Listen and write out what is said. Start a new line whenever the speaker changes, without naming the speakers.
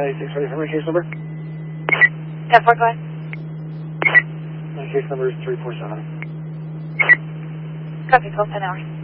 96, ready for my case number?
10-4, go ahead.
My case number is 347.
Copy, 12, 10 hours.